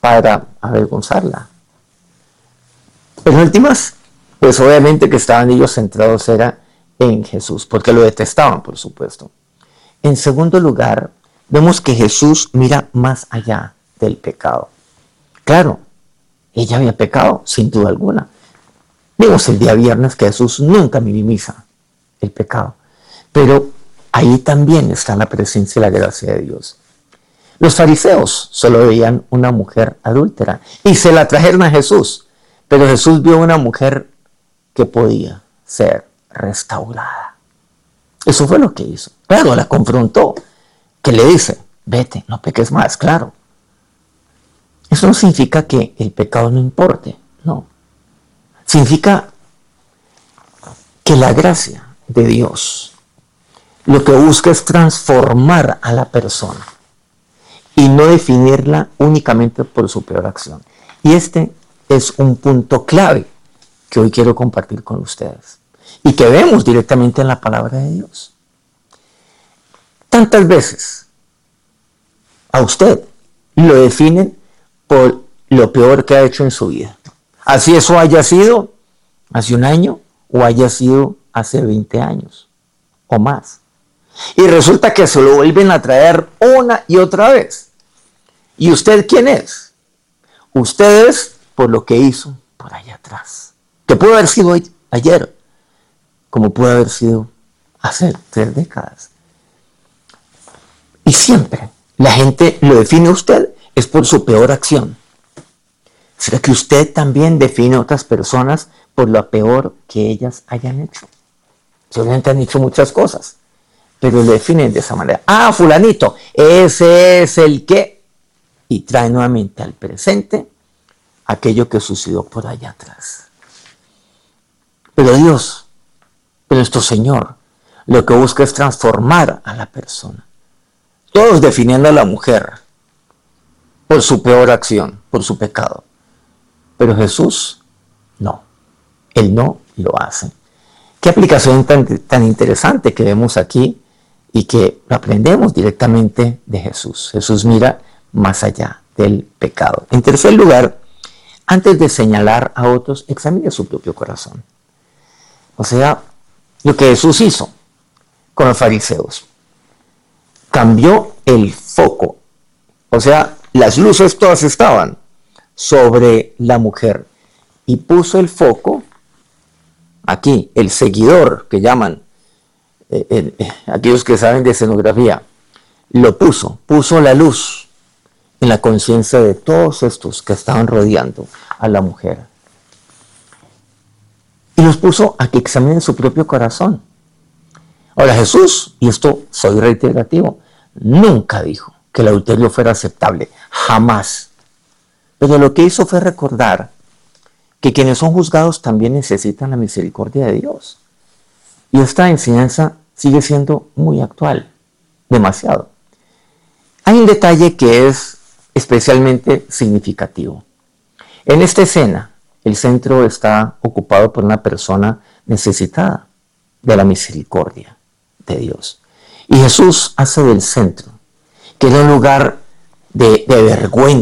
para avergonzarla. Pero en últimas, pues obviamente que estaban ellos centrados era en Jesús, porque lo detestaban, por supuesto. En segundo lugar, vemos que Jesús mira más allá del pecado. Claro, ella había pecado, sin duda alguna. Vimos el día viernes que Jesús nunca minimiza el pecado, pero ahí también está la presencia y la gracia de Dios. Los fariseos solo veían una mujer adúltera y se la trajeron a Jesús, pero Jesús vio una mujer que podía ser restaurada. Eso fue lo que hizo. Claro, la confrontó, que le dice, vete, no peques más, claro. Eso no significa que el pecado no importe, no. Significa que la gracia de Dios lo que busca es transformar a la persona y no definirla únicamente por su peor acción. Y este es un punto clave que hoy quiero compartir con ustedes y que vemos directamente en la palabra de Dios. Tantas veces a usted lo definen por lo peor que ha hecho en su vida. Así eso haya sido hace un año o haya sido hace 20 años o más. Y resulta que se lo vuelven a traer una y otra vez. ¿Y usted quién es? Usted es por lo que hizo por allá atrás. Que pudo haber sido ayer, como pudo haber sido hace 3 décadas. Y siempre la gente lo define a usted es por su peor acción. ¿Será que usted también define a otras personas por lo peor que ellas hayan hecho? Seguramente han hecho muchas cosas, pero lo definen de esa manera. Ah, fulanito, ese es el que... Y trae nuevamente al presente aquello que sucedió por allá atrás. Pero Dios, pero nuestro Señor, lo que busca es transformar a la persona. Todos definiendo a la mujer por su peor acción, por su pecado. Pero Jesús, no. Él no lo hace. Qué aplicación tan interesante que vemos aquí y que aprendemos directamente de Jesús. Jesús mira más allá del pecado. En tercer lugar, antes de señalar a otros, examine su propio corazón. O sea, lo que Jesús hizo con los fariseos. Cambió el foco. O sea, las luces todas estaban sobre la mujer y puso el foco aquí, el seguidor que llaman aquellos que saben de escenografía, lo puso la luz en la conciencia de todos estos que estaban rodeando a la mujer y los puso a que examinen su propio corazón. Ahora Jesús, y esto soy reiterativo, nunca dijo que el adulterio fuera aceptable, jamás. Pero lo que hizo fue recordar que quienes son juzgados también necesitan la misericordia de Dios. Y esta enseñanza sigue siendo muy actual, demasiado. Hay un detalle que es especialmente significativo. En esta escena, el centro está ocupado por una persona necesitada de la misericordia de Dios. Y Jesús hace del centro, que era un lugar de vergüenza,